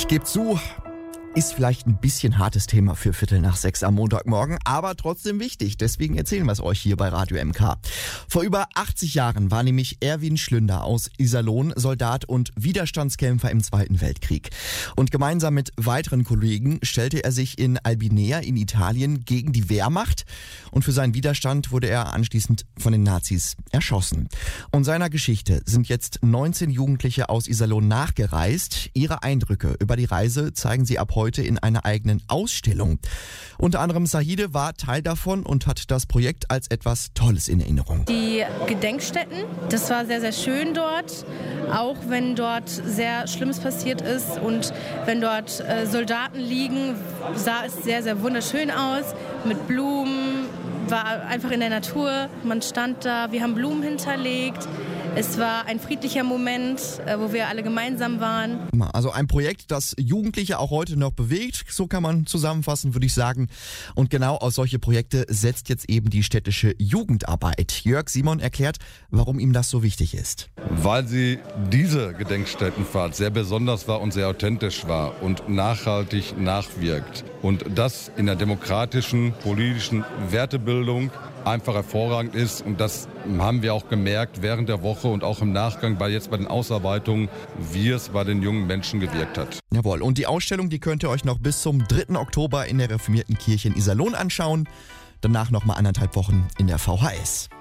Gebt zu, ist vielleicht ein bisschen hartes Thema für 5:45 am Montagmorgen, aber trotzdem wichtig. Deswegen erzählen wir es euch hier bei Radio MK. Vor über 80 Jahren war nämlich Erwin Schlünder aus Iserlohn Soldat und Widerstandskämpfer im Zweiten Weltkrieg. Und gemeinsam mit weiteren Kollegen stellte er sich in Albinea in Italien gegen die Wehrmacht. Und für seinen Widerstand wurde er anschließend von den Nazis erschossen. Und seiner Geschichte sind jetzt 19 Jugendliche aus Iserlohn nachgereist. Ihre Eindrücke über die Reise zeigen sie ab heute in einer eigenen Ausstellung. Unter anderem Sahide war Teil davon und hat das Projekt als etwas Tolles in Erinnerung. Die Gedenkstätten, das war sehr, sehr schön dort, auch wenn dort sehr Schlimmes passiert ist und wenn dort Soldaten liegen, sah es sehr, sehr wunderschön aus, mit Blumen, war einfach in der Natur, man stand da, wir haben Blumen hinterlegt. Es war ein friedlicher Moment, wo wir alle gemeinsam waren. Also ein Projekt, das Jugendliche auch heute noch bewegt, so kann man zusammenfassen, würde ich sagen. Und genau auf solche Projekte setzt jetzt eben die städtische Jugendarbeit. Jörg Simon erklärt, warum ihm das so wichtig ist. Weil diese Gedenkstättenfahrt sehr besonders war und sehr authentisch war und nachhaltig nachwirkt. Und das in der demokratischen, politischen Wertebildung einfach hervorragend ist. Und das haben wir auch gemerkt während der Woche und auch im Nachgang bei den Ausarbeitungen, wie es bei den jungen Menschen gewirkt hat. Jawohl, und die Ausstellung, die könnt ihr euch noch bis zum 3. Oktober in der reformierten Kirche in Iserlohn anschauen. Danach nochmal 1,5 Wochen in der VHS.